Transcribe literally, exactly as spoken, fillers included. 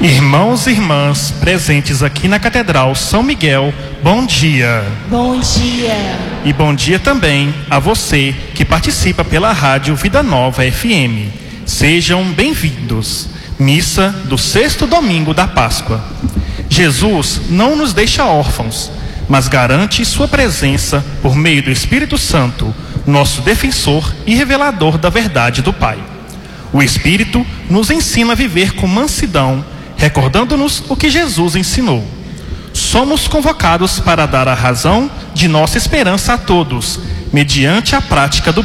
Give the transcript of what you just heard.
Irmãos e irmãs presentes aqui na Catedral São Miguel, bom dia. Bom dia. E bom dia também a você que participa pela rádio Vida Nova F M. Sejam bem-vindos. Missa do sexto domingo da Páscoa. Jesus não nos deixa órfãos, mas garante sua presença por meio do Espírito Santo, nosso defensor e revelador da verdade do Pai. O Espírito nos ensina a viver com mansidão, recordando-nos o que Jesus ensinou. Somos convocados para dar a razão de nossa esperança a todos, mediante a prática do